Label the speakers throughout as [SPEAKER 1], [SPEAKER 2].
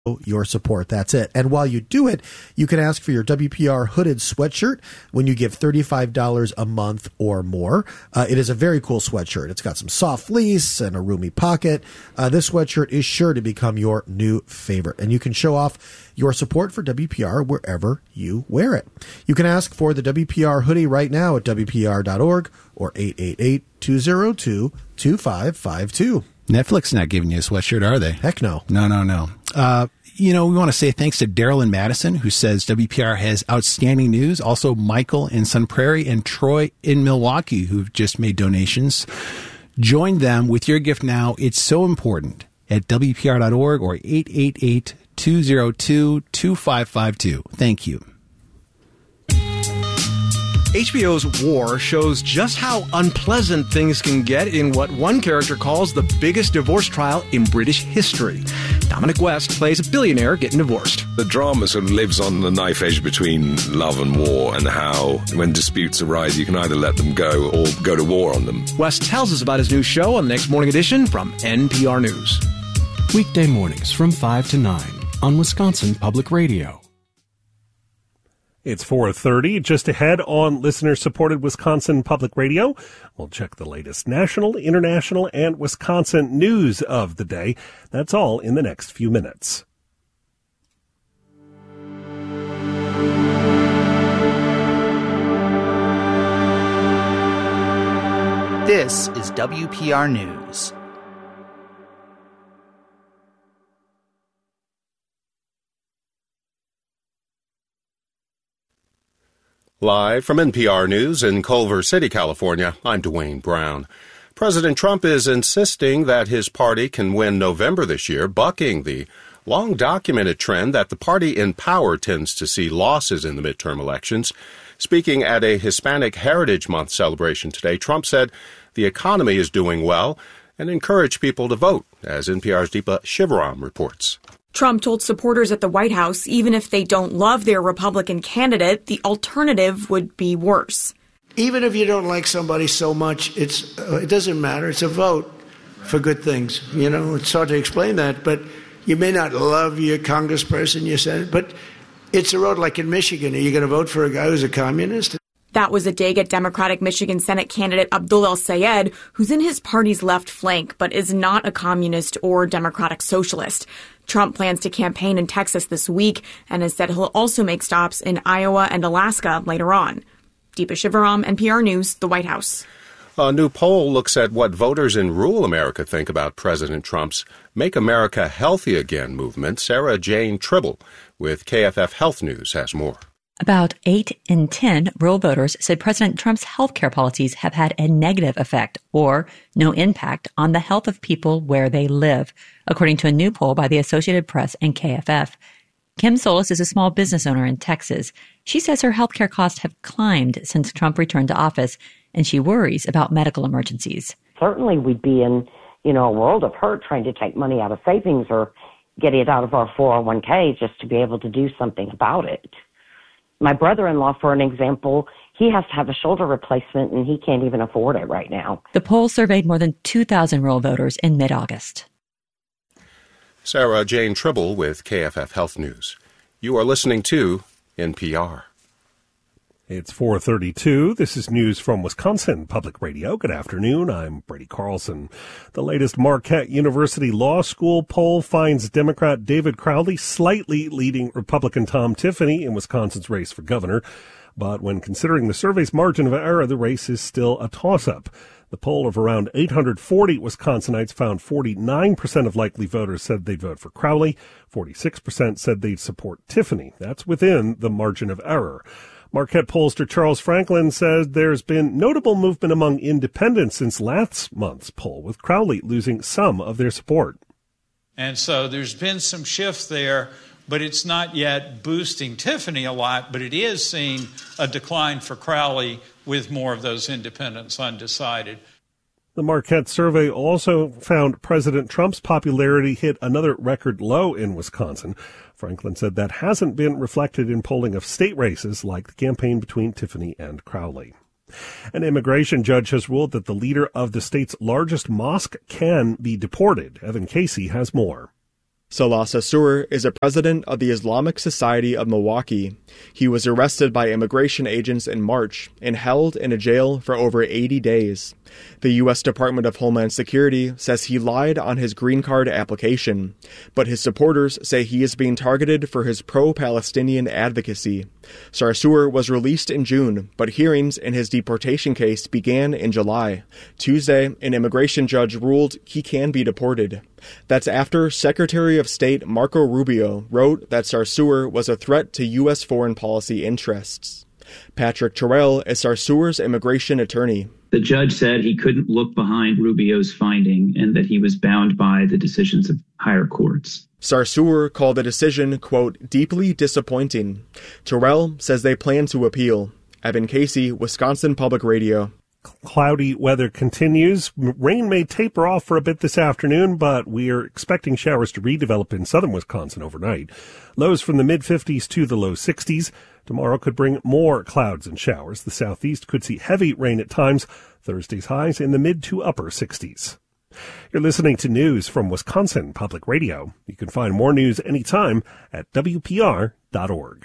[SPEAKER 1] your support. That's it. And while you do it, you can ask for your WPR hooded sweatshirt when you give $35 a month or more. It is a very cool sweatshirt. It's got some soft fleece and a roomy pocket. This sweatshirt is sure to become your new favorite, and you can show off your support for WPR wherever you wear it. You can ask for the WPR hoodie right now at WPR.org or 888-202-2552.
[SPEAKER 2] Netflix not giving you a sweatshirt, are they?
[SPEAKER 1] Heck no.
[SPEAKER 2] No. We want to say thanks to Daryl in Madison, who says WPR has outstanding news. Also, Michael in Sun Prairie and Troy in Milwaukee, who've just made donations. Join them with your gift now. It's so important at WPR.org or 888-202-2552. Thank you.
[SPEAKER 3] HBO's War shows just how unpleasant things can get in what one character calls the biggest divorce trial in British history. Dominic West plays a billionaire getting divorced.
[SPEAKER 4] The drama sort of lives on the knife edge between love and war, and how when disputes arise, you can either let them go or go to war on them.
[SPEAKER 3] West tells us about his new show on the Next Morning Edition from NPR News.
[SPEAKER 5] Weekday mornings from 5 to 9 on Wisconsin Public Radio.
[SPEAKER 6] It's 4:30, just ahead on listener-supported Wisconsin Public Radio. We'll check the latest national, international, and Wisconsin news of the day. That's all in the next few minutes.
[SPEAKER 7] This is WPR News.
[SPEAKER 8] Live from NPR News in Culver City, California, I'm Dwayne Brown. President Trump is insisting that his party can win November this year, bucking the long-documented trend that the party in power tends to see losses in the midterm elections. Speaking at a Hispanic Heritage Month celebration today, Trump said the economy is doing well and encouraged people to vote, as NPR's Deepa Shivaram reports.
[SPEAKER 9] Trump told supporters at the White House even if they don't love their Republican candidate, the alternative would be worse.
[SPEAKER 10] Even if you don't like somebody so much, it doesn't matter. It's a vote for good things. You know, it's hard to explain that, but you may not love your congressperson, your senator, but it's a road like in Michigan. Are you going to vote for a guy who's a communist?
[SPEAKER 9] That was a dig at Democratic Michigan Senate candidate Abdul El-Sayed, who's in his party's left flank, but is not a communist or democratic socialist. Trump plans to campaign in Texas this week and has said he'll also make stops in Iowa and Alaska later on. Deepa Shivaram, NPR News, the White House.
[SPEAKER 8] A new poll looks at what voters in rural America think about President Trump's Make America Healthy Again movement. Sarah Jane Tribble with KFF Health News has more.
[SPEAKER 11] About 8 in 10 rural voters said President Trump's health care policies have had a negative effect or no impact on the health of people where they live, according to a new poll by the Associated Press and KFF. Kim Solis is a small business owner in Texas. She says her health care costs have climbed since Trump returned to office, and she worries about medical emergencies.
[SPEAKER 12] Certainly we'd be in, a world of hurt trying to take money out of savings or get it out of our 401k just to be able to do something about it. My brother-in-law, for an example, he has to have a shoulder replacement, and he can't even afford it right now.
[SPEAKER 11] The poll surveyed more than 2,000 rural voters in mid-August.
[SPEAKER 8] Sarah Jane Tribble with KFF Health News. You are listening to NPR.
[SPEAKER 6] It's 4:32. This is news from Wisconsin Public Radio. Good afternoon. I'm Brady Carlson. The latest Marquette University Law School poll finds Democrat David Crowley slightly leading Republican Tom Tiffany in Wisconsin's race for governor. But when considering the survey's margin of error, the race is still a toss-up. The poll of around 840 Wisconsinites found 49% of likely voters said they'd vote for Crowley. 46% said they'd support Tiffany. That's within the margin of error. Marquette pollster Charles Franklin says there's been notable movement among independents since last month's poll, with Crowley losing some of their support.
[SPEAKER 13] And so there's been some shift there, but it's not yet boosting Tiffany a lot, but it is seeing a decline for Crowley with more of those independents undecided.
[SPEAKER 6] The Marquette survey also found President Trump's popularity hit another record low in Wisconsin. Franklin said that hasn't been reflected in polling of state races like the campaign between Tiffany and Crowley. An immigration judge has ruled that the leader of the state's largest mosque can be deported. Evan Casey has more.
[SPEAKER 14] Salah Sarsour is a president of the Islamic Society of Milwaukee. He was arrested by immigration agents in March and held in a jail for over 80 days. The U.S. Department of Homeland Security says he lied on his green card application, but his supporters say he is being targeted for his pro-Palestinian advocacy. Sarsour was released in June, but hearings in his deportation case began in July. Tuesday, an immigration judge ruled he can be deported. That's after Secretary of State Marco Rubio wrote that Sarsour was a threat to U.S. foreign policy interests. Patrick Terrell is Sarsour's immigration attorney.
[SPEAKER 15] The judge said he couldn't look behind Rubio's finding and that he was bound by the decisions of higher courts.
[SPEAKER 14] Sarsour called the decision, quote, deeply disappointing. Terrell says they plan to appeal. Evan Casey, Wisconsin Public Radio.
[SPEAKER 6] Cloudy weather continues. Rain may taper off for a bit this afternoon, but we are expecting showers to redevelop in southern Wisconsin overnight. Lows from the mid-50s to the low 60s. Tomorrow could bring more clouds and showers. The southeast could see heavy rain at times. Thursday's highs in the mid to upper 60s. You're listening to news from Wisconsin Public Radio. You can find more news anytime at WPR.org.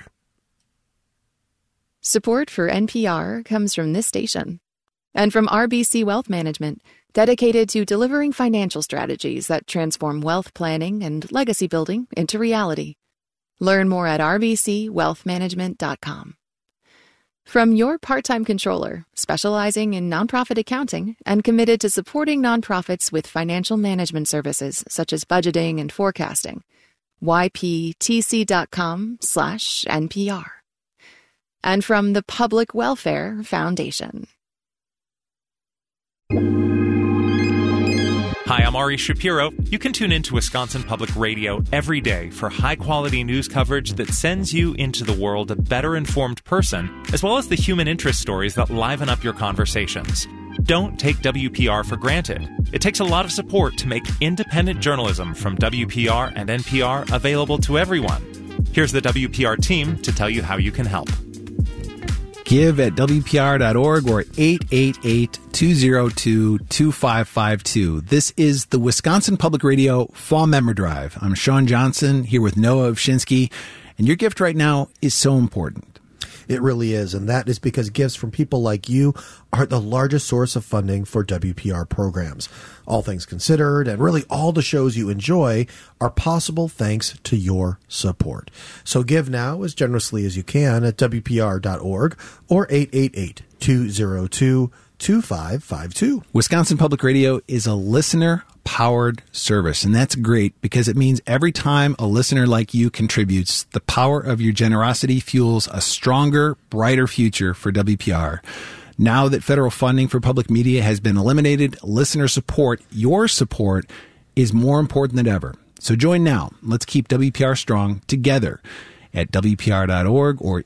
[SPEAKER 16] Support for NPR comes from this station and from RBC Wealth Management, dedicated to delivering financial strategies that transform wealth planning and legacy building into reality. Learn more at rbcwealthmanagement.com. From your part-time controller, specializing in nonprofit accounting and committed to supporting nonprofits with financial management services such as budgeting and forecasting, yptc.com/NPR. And from the Public Welfare Foundation.
[SPEAKER 17] Hi, I'm Ari Shapiro. You can tune into Wisconsin Public Radio every day for high-quality news coverage that sends you into the world a better-informed person, as well as the human interest stories that liven up your conversations. Don't take WPR for granted. It takes a lot of support to make independent journalism from WPR and NPR available to everyone. Here's the WPR team to tell you how you can help.
[SPEAKER 2] Give at WPR.org or 888-202-2552. This is the Wisconsin Public Radio Fall Member Drive. I'm Sean Johnson here with Noah Ovshinsky, and your gift right now is so important.
[SPEAKER 1] It really is, and that is because gifts from people like you are the largest source of funding for WPR programs. All things considered, and really all the shows you enjoy are possible thanks to your support. So give now as generously as you can at WPR.org or 888-202-2552.
[SPEAKER 2] Wisconsin Public Radio is a listener-powered service, and that's great because it means every time a listener like you contributes, the power of your generosity fuels a stronger, brighter future for WPR. Now that federal funding for public media has been eliminated, listener support, your support, is more important than ever. So join now. Let's keep WPR strong together at WPR.org or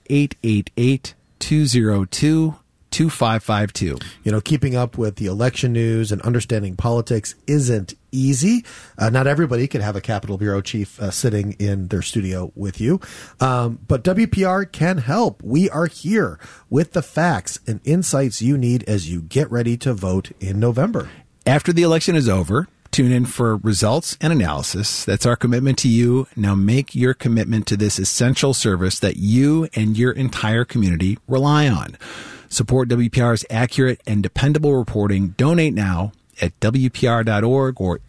[SPEAKER 2] 888-202-2552.
[SPEAKER 1] You know, keeping up with the election news and understanding politics isn't easy. Not everybody can have a Capitol Bureau chief sitting in their studio with you. But WPR can help. We are here with the facts and insights you need as you get ready to vote in November.
[SPEAKER 2] After the election is over, tune in for results and analysis. That's our commitment to you. Now make your commitment to this essential service that you and your entire community rely on. Support WPR's accurate and dependable reporting. Donate now at WPR.org or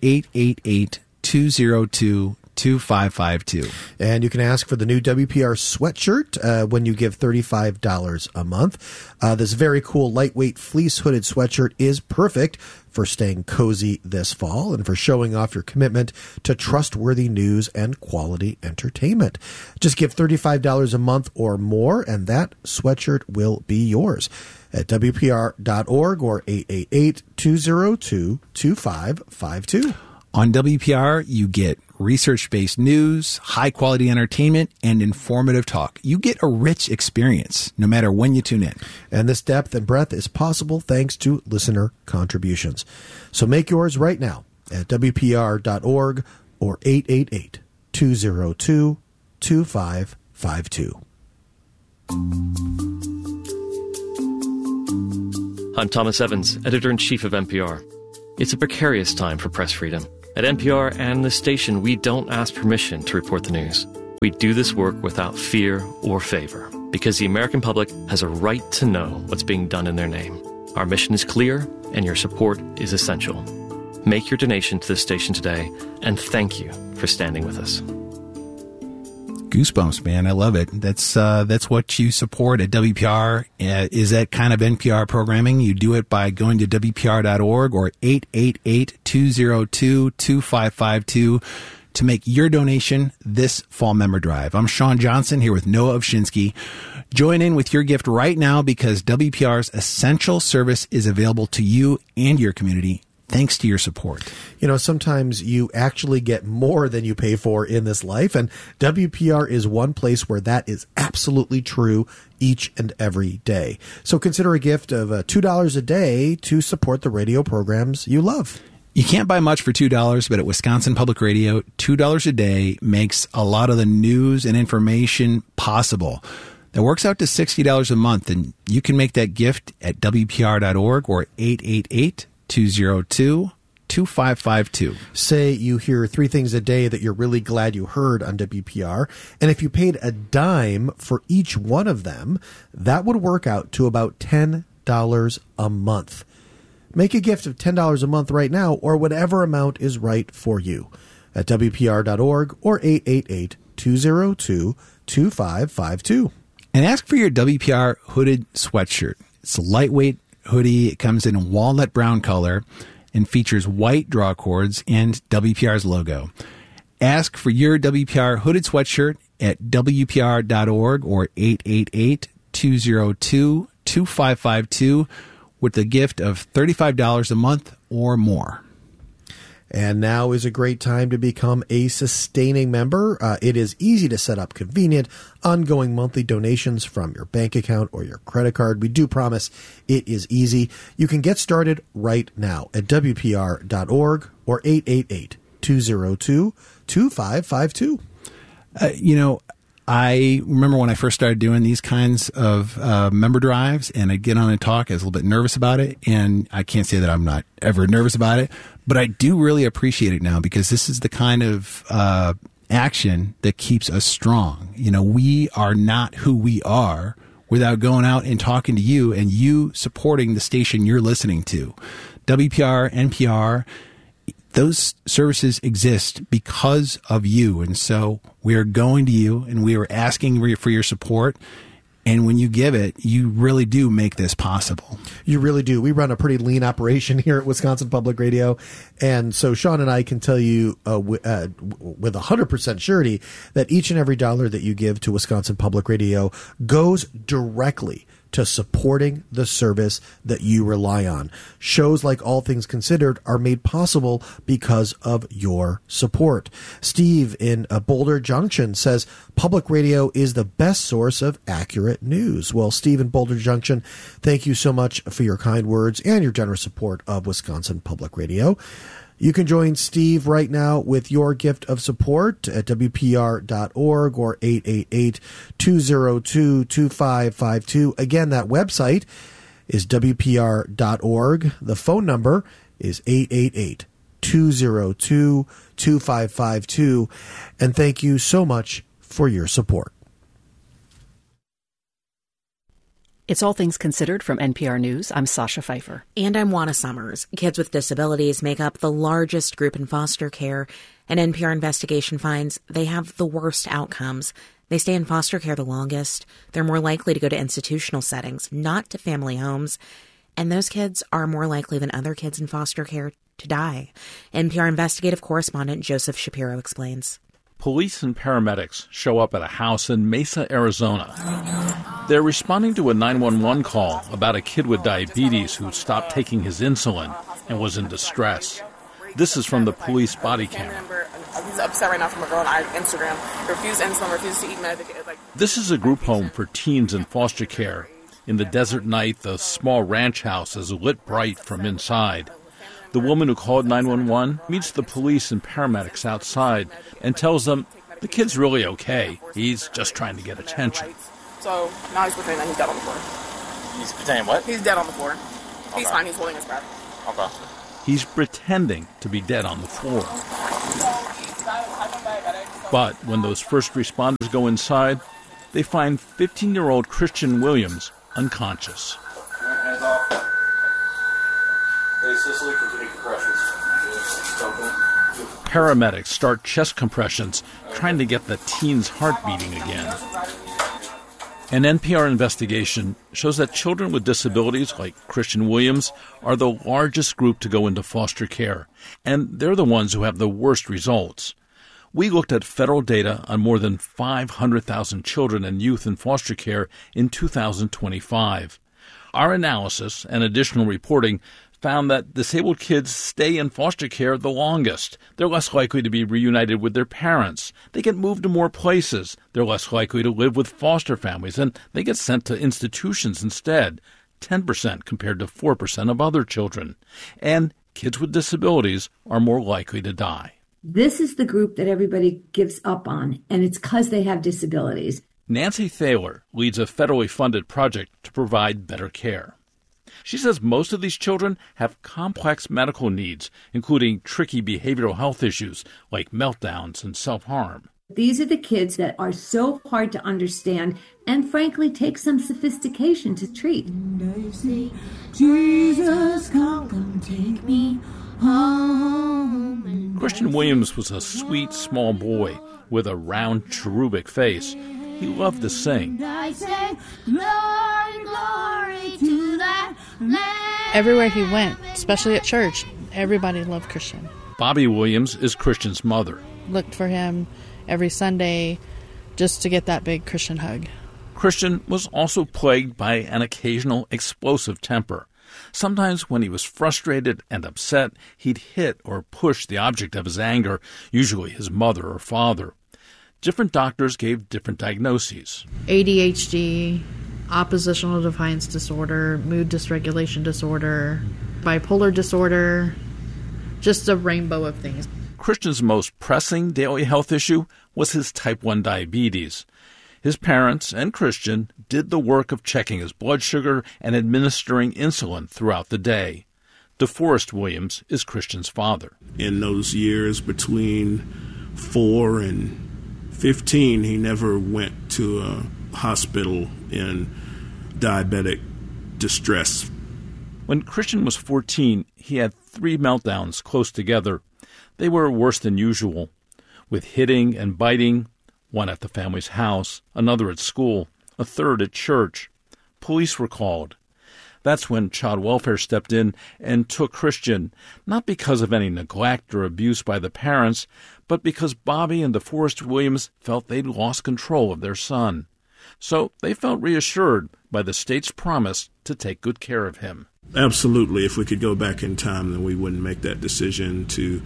[SPEAKER 2] 888-202-2552.
[SPEAKER 1] And you can ask for the new WPR sweatshirt when you give $35 a month. This very cool lightweight fleece hooded sweatshirt is perfect for staying cozy this fall and for showing off your commitment to trustworthy news and quality entertainment. Just give $35 a month or more, and that sweatshirt will be yours at WPR.org or 888-202-2552.
[SPEAKER 2] On WPR, you get research-based news, high-quality entertainment, and informative talk. You get a rich experience no matter when you tune in.
[SPEAKER 1] And this depth and breadth is possible thanks to listener contributions. So make yours right now at WPR.org or 888-202-2552.
[SPEAKER 18] I'm Thomas Evans, editor-in-chief of NPR. It's a precarious time for press freedom. At NPR and this station, we don't ask permission to report the news. We do this work without fear or favor, because the American public has a right to know what's being done in their name. Our mission is clear, and your support is essential. Make your donation to this station today, and thank you for standing with us.
[SPEAKER 2] Goosebumps, man. I love it. That's what you support at WPR, is that kind of NPR programming. You do it by going to WPR.org or 888-202-2552 to make your donation this fall member drive. I'm Sean Johnson here with Noah Ovshinsky. Join in with your gift right now because WPR's essential service is available to you and your community thanks to your support.
[SPEAKER 1] You know, sometimes you actually get more than you pay for in this life, and WPR is one place where that is absolutely true each and every day. So consider a gift of $2 a day to support the radio programs you love.
[SPEAKER 2] You can't buy much for $2, but at Wisconsin Public Radio, $2 a day makes a lot of the news and information possible. That works out to $60 a month, and you can make that gift at WPR.org or 888-202-2552.
[SPEAKER 1] Say you hear 3 things a day that you're really glad you heard on WPR, and if you paid a dime for each one of them, that would work out to about $10 a month. Make a gift of $10 a month right now, or whatever amount is right for you, at WPR.org or 888-202-2552.
[SPEAKER 2] And ask for your WPR hooded sweatshirt. It's a lightweight hoodie. It comes in walnut brown color and features white draw cords and WPR's logo. Ask for your WPR hooded sweatshirt at WPR.org or 888-202-2552 with the gift of $35 a month or more.
[SPEAKER 1] And now is a great time to become a sustaining member. It is easy to set up convenient, ongoing monthly donations from your bank account or your credit card. We do promise it is easy. You can get started right now at WPR.org or 888-202-2552.
[SPEAKER 2] I remember when I first started doing these kinds of member drives, and I'd get on and talk. I was a little bit nervous about it, and I can't say that I'm not ever nervous about it, but I do really appreciate it now because this is the kind of action that keeps us strong. You know, we are not who we are without going out and talking to you and you supporting the station you're listening to. WPR, NPR, those services exist because of you. And so we are going to you and we are asking for your support. And when you give it, you really do make this possible.
[SPEAKER 1] You really do. We run a pretty lean operation here at Wisconsin Public Radio. And so Sean and I can tell you with 100% surety that each and every dollar that you give to Wisconsin Public Radio goes directly to supporting the service that you rely on. Shows like All Things Considered are made possible because of your support. Steve in Boulder Junction says public radio is the best source of accurate news. Well, Steve in Boulder Junction, thank you so much for your kind words and your generous support of Wisconsin Public Radio. You can join Steve right now with your gift of support at WPR.org or 888-202-2552. Again, that website is WPR.org. The phone number is 888-202-2552. And thank you so much for your support.
[SPEAKER 19] It's All Things Considered from NPR News. I'm Sasha Pfeiffer.
[SPEAKER 20] And I'm Juana Summers. Kids with disabilities make up the largest group in foster care. An NPR investigation finds they have the worst outcomes. They stay in foster care the longest. They're more likely to go to institutional settings, not to family homes. And those kids are more likely than other kids in foster care to die. NPR investigative correspondent Joseph Shapiro explains.
[SPEAKER 21] Police and paramedics show up at a house in Mesa, Arizona. They're responding to a 911 call about a kid with diabetes who stopped taking his insulin and was in distress. This is from the police body camera.
[SPEAKER 22] He's upset right now from a girl on Instagram. Refused insulin, refused to eat medication.
[SPEAKER 21] This is a group home for teens in foster care. In the desert night, the small ranch house is lit bright from inside. The woman who called 911 meets the police and paramedics outside and tells them the kid's really okay. He's just trying to get attention.
[SPEAKER 22] So now he's pretending that he's dead on the floor.
[SPEAKER 23] He's pretending what?
[SPEAKER 22] He's dead on the floor.
[SPEAKER 23] Okay.
[SPEAKER 22] He's fine. He's holding his breath.
[SPEAKER 23] Okay.
[SPEAKER 21] He's pretending to be dead on the floor. But when those first responders go inside, they find 15-year-old Christian Williams unconscious.
[SPEAKER 3] Hands off. Hey, Cicely, continue compressions.
[SPEAKER 21] Paramedics start chest compressions, trying to get the teen's heart beating again. An NPR investigation shows that children with disabilities like Christian Williams are the largest group to go into foster care, and they're the ones who have the worst results. We looked at federal data on more than 500,000 children and youth in foster care in 2025. Our analysis and additional reporting found that disabled kids stay in foster care the longest. They're less likely to be reunited with their parents. They get moved to more places. They're less likely to live with foster families, and they get sent to institutions instead, 10% compared to 4% of other children. And kids with disabilities are more likely to die.
[SPEAKER 4] This is the group that everybody gives up on, and it's because they have disabilities.
[SPEAKER 21] Nancy Thaler leads a federally funded project to provide better care. She says most of these children have complex medical needs, including tricky behavioral health issues like meltdowns and self-harm.
[SPEAKER 4] These are the kids that are so hard to understand and frankly take some sophistication to treat.
[SPEAKER 23] Jesus, come take me home.
[SPEAKER 21] Christian Williams was a sweet, small boy with a round, cherubic face. He loved to sing.
[SPEAKER 23] I say, glory, glory to that man.
[SPEAKER 24] Everywhere he went, especially at church, everybody loved Christian.
[SPEAKER 21] Bobby Williams is Christian's mother.
[SPEAKER 24] Looked for him every Sunday just to get that big Christian hug.
[SPEAKER 21] Christian was also plagued by an occasional explosive temper. Sometimes when he was frustrated and upset, he'd hit or push the object of his anger, usually his mother or father. Different doctors gave different diagnoses.
[SPEAKER 24] ADHD, oppositional defiance disorder, mood dysregulation disorder, bipolar disorder, just a rainbow of things.
[SPEAKER 21] Christian's most pressing daily health issue was his type 1 diabetes. His parents and Christian did the work of checking his blood sugar and administering insulin throughout the day. DeForest Williams is Christian's father.
[SPEAKER 25] In those years between 4 and 15, he never went to a hospital in diabetic distress.
[SPEAKER 21] When Christian was 14, he had 3 meltdowns close together. They were worse than usual, with hitting and biting, one at the family's house, another at school, a third at church. Police were called. That's when child welfare stepped in and took Christian, not because of any neglect or abuse by the parents, but because Bobby and DeForest Williams felt they'd lost control of their son. So they felt reassured by the state's promise to take good care of him.
[SPEAKER 25] Absolutely. If we could go back in time, then we wouldn't make that decision to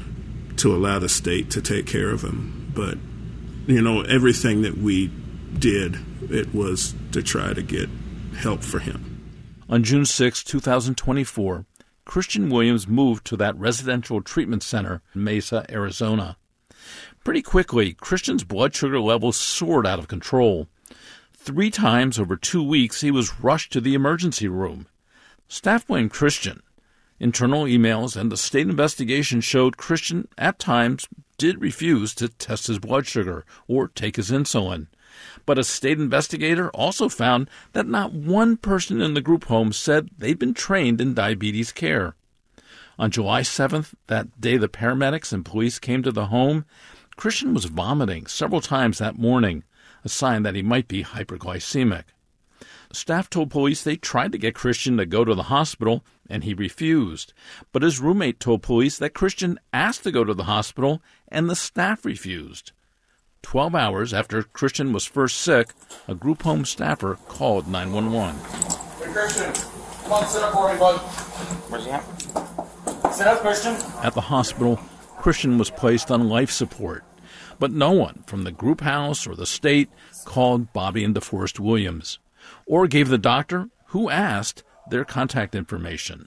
[SPEAKER 25] allow the state to take care of him. But, everything that we did, it was to try to get help for him.
[SPEAKER 21] On June 6, 2024, Christian Williams moved to that residential treatment center in Mesa, Arizona. Pretty quickly, Christian's blood sugar levels soared out of control. 3 times over 2 weeks, he was rushed to the emergency room. Staff blamed Christian. Internal emails and the state investigation showed Christian, at times, did refuse to test his blood sugar or take his insulin. But a state investigator also found that not one person in the group home said they'd been trained in diabetes care. On July 7th, that day the paramedics and police came to the home, Christian was vomiting several times that morning, a sign that he might be hyperglycemic. Staff told police they tried to get Christian to go to the hospital, and he refused. But his roommate told police that Christian asked to go to the hospital, and the staff refused. 12 hours after Christian was first sick, a group home staffer called 911.
[SPEAKER 3] Hey, Christian, come on, sit up for me, bud. Where's he at? Sit up, Christian.
[SPEAKER 21] At the hospital, Christian was placed on life support. But no one from the group house or the state called Bobby and DeForest Williams, or gave the doctor, who asked, their contact information.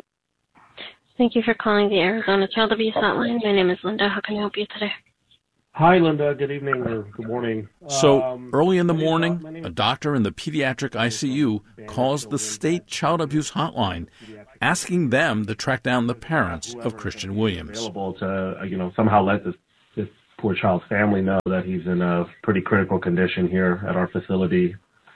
[SPEAKER 26] Thank you for calling the Arizona Child Abuse Hotline. My name is Linda. How can I help you today?
[SPEAKER 5] Hi, Linda. Good evening or good morning.
[SPEAKER 21] So early in the morning, a doctor in the pediatric ICU calls the state child abuse hotline, asking them to track down the parents of Christian Williams.
[SPEAKER 5] Available to, somehow let this poor child's family know that he's in a pretty critical condition here at our facility.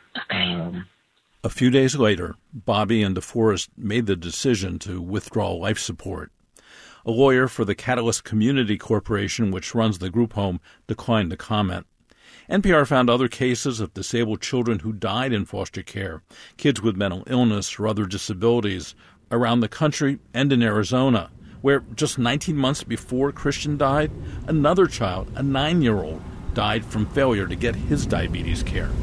[SPEAKER 21] A few days later, Bobby and DeForest made the decision to withdraw life support. A lawyer for the Catalyst Community Corporation, which runs the group home, declined to comment. NPR found other cases of disabled children who died in foster care, kids with mental illness or other disabilities, around the country and in Arizona, where just 19 months before Christian died, another child, a 9-year-old, died from failure to get his diabetes care.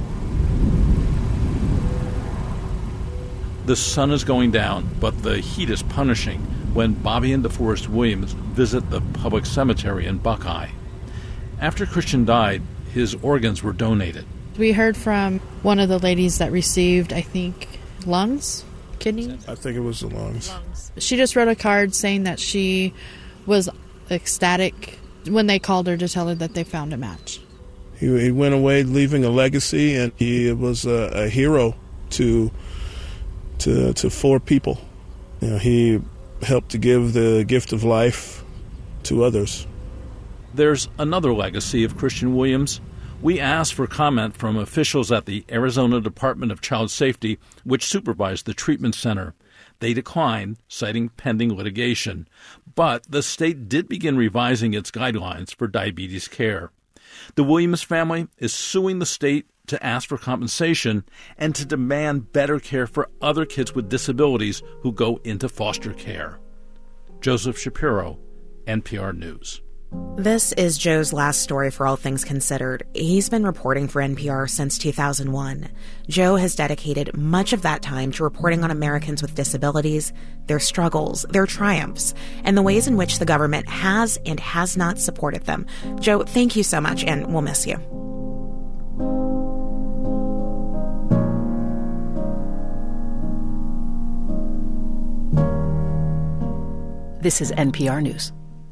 [SPEAKER 21] The sun is going down, but the heat is punishing when Bobby and DeForest Williams visit the public cemetery in Buckeye. After Christian died, his organs were donated.
[SPEAKER 24] We heard from one of the ladies that received, I think, lungs, kidneys?
[SPEAKER 25] I think it was the lungs.
[SPEAKER 24] She just wrote a card saying that she was ecstatic when they called her to tell her that they found a match.
[SPEAKER 25] He went away leaving a legacy, and he was a hero to 4 people. He helped to give the gift of life to others.
[SPEAKER 21] There's another legacy of Christian Williams. We asked for comment from officials at the Arizona Department of Child Safety, which supervised the treatment center. They declined, citing pending litigation. But the state did begin revising its guidelines for diabetes care. The Williams family is suing the state to ask for compensation and to demand better care for other kids with disabilities who go into foster care. Joseph Shapiro, NPR News.
[SPEAKER 20] This is Joe's last story for All Things Considered. He's been reporting for NPR since 2001. Joe has dedicated much of that time to reporting on Americans with disabilities, their struggles, their triumphs, and the ways in which the government has and has not supported them. Joe, thank you so much, and we'll miss you.
[SPEAKER 19] This is NPR News.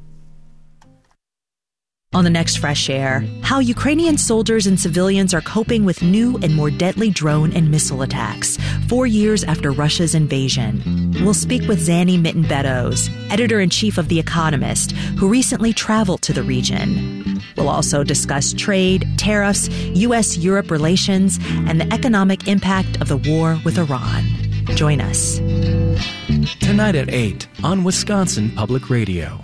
[SPEAKER 7] On the next Fresh Air, how Ukrainian soldiers and civilians are coping with new and more deadly drone and missile attacks 4 years after Russia's invasion. We'll speak with Zanny Mitten-Beddoes, editor-in-chief of The Economist, who recently traveled to the region. We'll also discuss trade, tariffs, U.S.-Europe relations, and the economic impact of the war with Iran. Join us.
[SPEAKER 9] Tonight at 8 on Wisconsin Public Radio.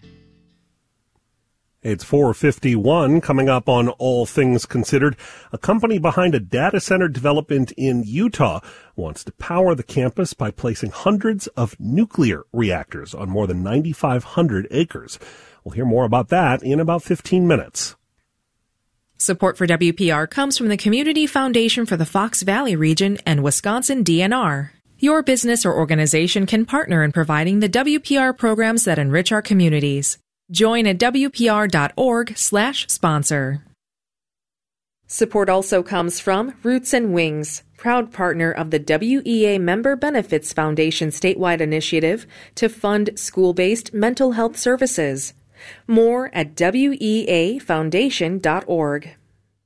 [SPEAKER 6] It's 4:51. Coming up on All Things Considered, a company behind a data center development in Utah wants to power the campus by placing hundreds of nuclear reactors on more than 9,500 acres. We'll hear more about that in about 15 minutes.
[SPEAKER 10] Support for WPR comes from the Community Foundation for the Fox Valley region and Wisconsin DNR. Your business or organization can partner in providing the WPR programs that enrich our communities. Join at WPR.org/sponsor. Support also comes from Roots and Wings, proud partner of the WEA Member Benefits Foundation statewide initiative to fund school-based mental health services. More at weafoundation.org.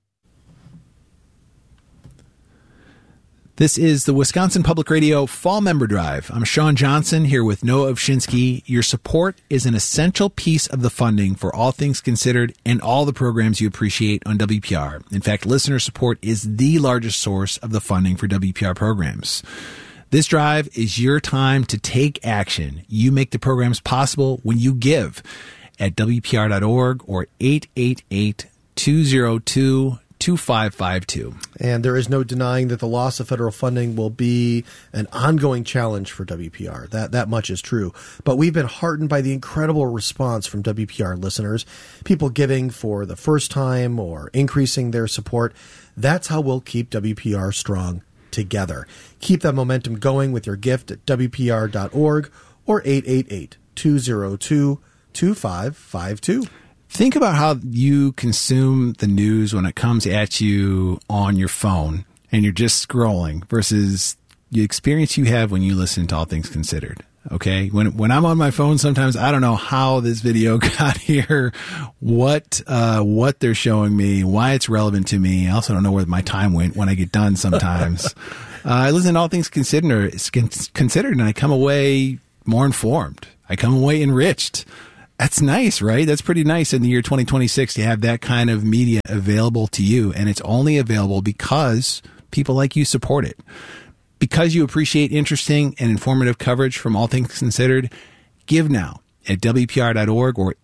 [SPEAKER 2] This is the Wisconsin Public Radio Fall Member Drive. I'm Sean Johnson here with Noah Ovshinsky. Your support is an essential piece of the funding for All Things Considered and all the programs you appreciate on WPR. In fact, listener support is the largest source of the funding for WPR programs. This drive is your time to take action. You make the programs possible when you give at WPR.org or 888-202-2552. And
[SPEAKER 1] there is no denying that the loss of federal funding will be an ongoing challenge for WPR. That much is true. But we've been heartened by the incredible response from WPR listeners, people giving for the first time or increasing their support. That's how we'll keep WPR strong together. Keep that momentum going with your gift at WPR.org or 888-202-2552.
[SPEAKER 2] Think about how you consume the news when it comes at you on your phone and you're just scrolling versus the experience you have when you listen to All Things Considered. Okay. When I'm on my phone, sometimes I don't know how this video got here, what they're showing me, why it's relevant to me. I also don't know where my time went when I get done sometimes. I listen to All Things Considered, and I come away more informed. I come away enriched. That's nice, right? That's pretty nice in the year 2026 to have that kind of media available to you. And it's only available because people like you support it. Because you appreciate interesting and informative coverage from All Things Considered, give now at WPR.org or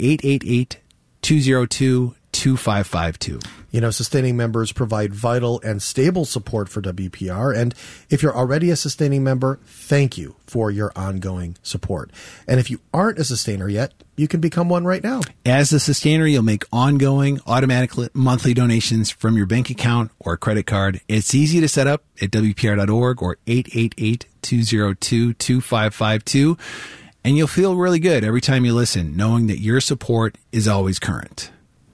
[SPEAKER 2] 888-202-2552.
[SPEAKER 1] You know, sustaining members provide vital and stable support for WPR. And if you're already a sustaining member, thank you for your ongoing support. And if you aren't a sustainer yet, you can become one right now.
[SPEAKER 2] As a sustainer, you'll make ongoing automatic monthly donations from your bank account or credit card. It's easy to set up at WPR.org or 888-202-2552. And you'll feel really good every time you listen, knowing that your support is always current.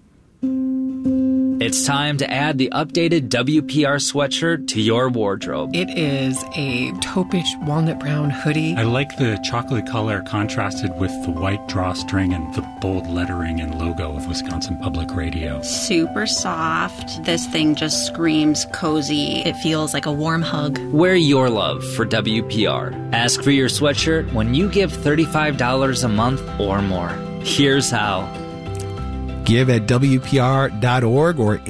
[SPEAKER 8] It's time to add the updated WPR sweatshirt to your wardrobe.
[SPEAKER 11] It is a taupish walnut brown hoodie.
[SPEAKER 12] I like the chocolate color contrasted with the white drawstring and the bold lettering and logo of Wisconsin Public Radio.
[SPEAKER 13] Super soft. This thing just screams cozy.
[SPEAKER 15] It feels like a warm hug.
[SPEAKER 8] Wear your love for WPR. Ask for your sweatshirt when you give $35 a month or more. Here's how.
[SPEAKER 2] Give at WPR.org or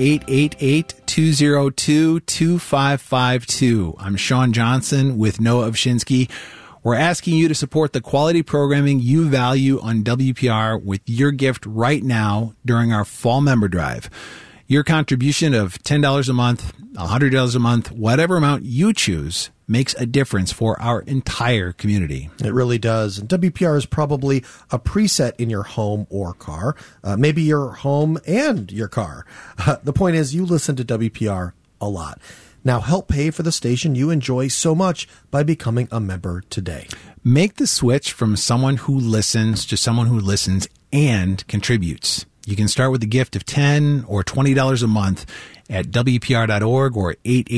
[SPEAKER 2] 888-202-2552. I'm Sean Johnson with Noah Ovshinsky. We're asking you to support the quality programming you value on WPR with your gift right now during our fall member drive. Your contribution of $10 a month, $100 a month, whatever amount you choose, makes a difference for our entire community.
[SPEAKER 1] It really does. And WPR is probably a preset in your home or car, maybe your home and your car. The point is, you listen to WPR a lot. Now help pay for the station you enjoy so much by becoming a member today.
[SPEAKER 2] Make the switch from someone who listens to someone who listens and contributes. You can start with a gift of $10 or $20 a month at WPR.org or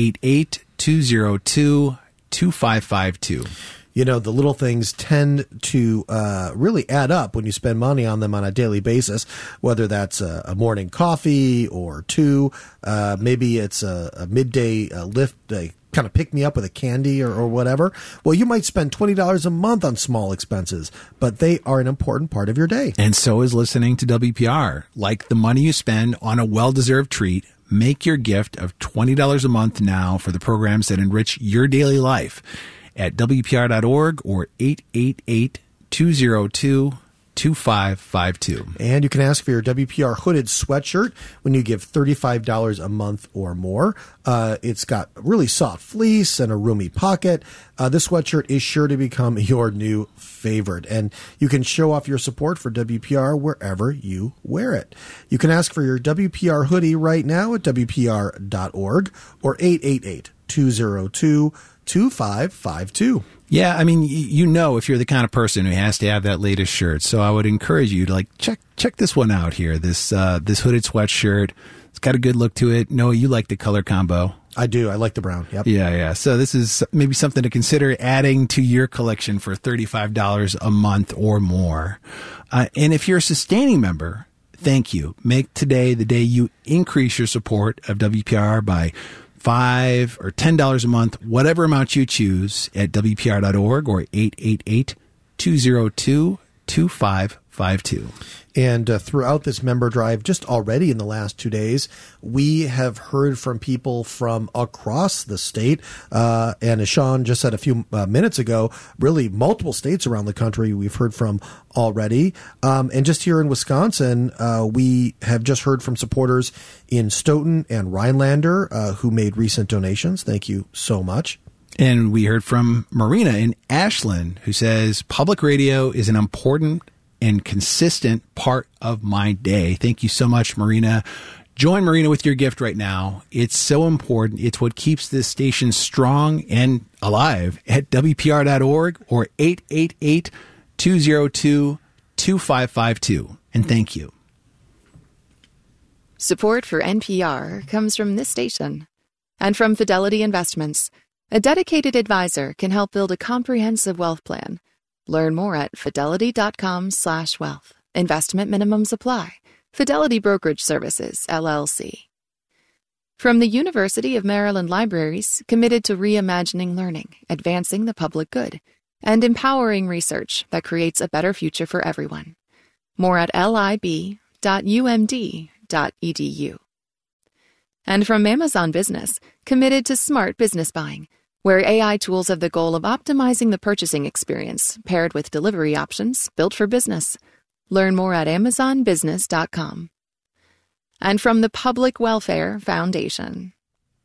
[SPEAKER 2] 888-202-2552.
[SPEAKER 1] You know, the little things tend to really add up when you spend money on them on a daily basis, whether that's a morning coffee or two. Maybe it's a midday lift, kind of pick me up with a candy or whatever. Well, you might spend $20 a month on small expenses, but they are an important part of your day.
[SPEAKER 2] And so is listening to WPR. Like the money you spend on a well-deserved treat, make your gift of $20 a month now for the programs that enrich your daily life at WPR.org or 888-202-2552.
[SPEAKER 1] And you can ask for your WPR hooded sweatshirt when you give $35 a month or more. It's got really soft fleece and a roomy pocket. This sweatshirt is sure to become your new favorite, and you can show off your support for WPR wherever you wear it. You can ask for your WPR hoodie right now at WPR.org or 888-202-2552.
[SPEAKER 2] Yeah, I mean, you know, if you're the kind of person who has to have that latest shirt, so I would encourage you to check this one out here. This hooded sweatshirt. It's got a good look to it. Noah, you like the color combo.
[SPEAKER 1] I do. I like the brown. Yep.
[SPEAKER 2] Yeah. So this is maybe something to consider adding to your collection for $35 a month or more. And if you're a sustaining member, thank you. Make today the day you increase your support of WPR by $5 or $10 a month, whatever amount you choose at WPR.org or 888-202-2552.
[SPEAKER 1] And throughout this member drive, just already in the last 2 days, we have heard from people from across the state. And as Sean just said a few minutes ago, really multiple states around the country we've heard from already. And just here in Wisconsin, we have just heard from supporters in Stoughton and Rhinelander who made recent donations. Thank you so much.
[SPEAKER 2] And we heard from Marina in Ashland, who says, public radio is an important and consistent part of my day. Thank you so much, Marina. Join Marina with your gift right now. It's so important. It's what keeps this station strong and alive at WPR.org or 888-202-2552. And thank you.
[SPEAKER 16] Support for NPR comes from this station and from Fidelity Investments. A dedicated advisor can help build a comprehensive wealth plan. Learn more at fidelity.com/wealth. Investment minimums apply. Fidelity Brokerage Services, LLC. From the University of Maryland Libraries, committed to reimagining learning, advancing the public good, and empowering research that creates a better future for everyone. More at lib.umd.edu. And from Amazon Business, committed to smart business buying, where AI tools have the goal of optimizing the purchasing experience, paired with delivery options built for business. Learn more at amazonbusiness.com. And from the Public Welfare Foundation.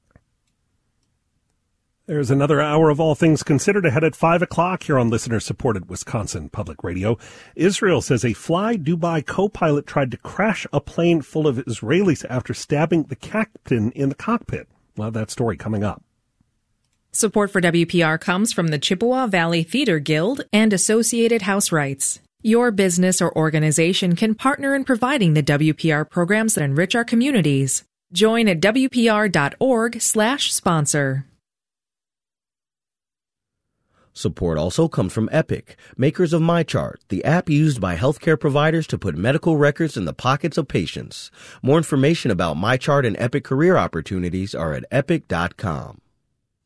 [SPEAKER 6] There's another hour of All Things Considered ahead at 5 o'clock here on listener-supported Wisconsin Public Radio. Israel says a Fly Dubai co-pilot tried to crash a plane full of Israelis after stabbing the captain in the cockpit. We'll have that story coming up.
[SPEAKER 10] Support for WPR comes from the Chippewa Valley Theater Guild and Associated House Rights. Your business or organization can partner in providing the WPR programs that enrich our communities. Join at WPR.org/sponsor.
[SPEAKER 14] Support also comes from Epic, makers of MyChart, the app used by healthcare providers to put medical records in the pockets of patients. More information about MyChart and Epic career opportunities are at epic.com.